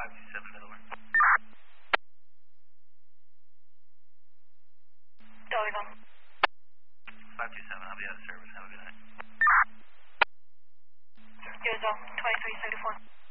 527 Middleware. Dollars on. 527, I'll be out of service. Have a good night. Here's 2374.